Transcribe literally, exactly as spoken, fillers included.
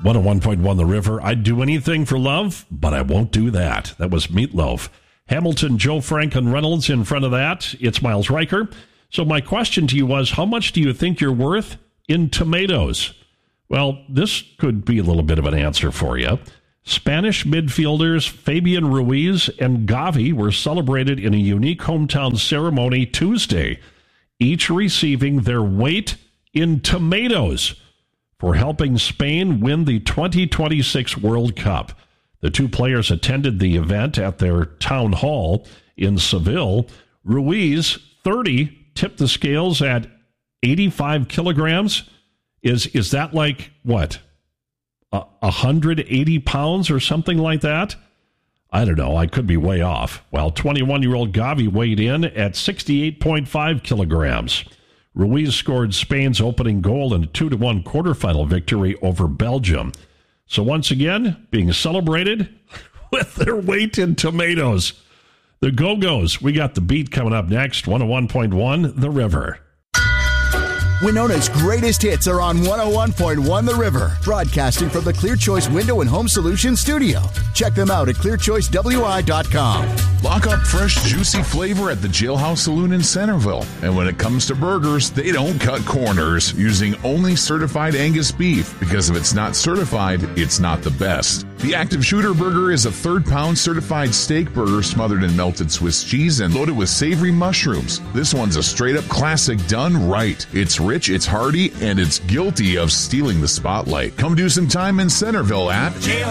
one oh one point one The River. I'd do anything for love, but I won't do that. That was Meatloaf. Hamilton, Joe Franklin Reynolds in front of that. It's Miles Riker. So my question to you was, how much do you think you're worth in tomatoes? Well, this could be a little bit of an answer for you. Spanish midfielders Fabian Ruiz and Gavi were celebrated in a unique hometown ceremony Tuesday, each receiving their weight in tomatoes for helping Spain win the twenty twenty-six World Cup. The two players attended the event at their town hall in Seville. Ruiz, thirty, tipped the scales at eighty-five kilograms. Is is that like, what, uh, one hundred eighty pounds or something like that? I don't know. I could be way off. Well, twenty-one-year-old Gavi weighed in at sixty-eight point five kilograms. Ruiz scored Spain's opening goal in a two to one quarterfinal victory over Belgium. So once again, being celebrated with their weight in tomatoes. The Go-Go's. We got the beat coming up next. one oh one point one The River. Winona's greatest hits are on one oh one point one The River, broadcasting from the Clear Choice Window and Home Solutions studio. Check them out at clear choice w i dot com. Lock up fresh, juicy flavor at the Jailhouse Saloon in Centerville. And when it comes to burgers, they don't cut corners, using only certified Angus beef, because if it's not certified, it's not the best. The Active Shooter Burger is a third-pound certified steak burger smothered in melted Swiss cheese and loaded with savory mushrooms. This one's a straight-up classic done right. It's rich, it's hearty, and it's guilty of stealing the spotlight. Come do some time in Centerville at Jailhouse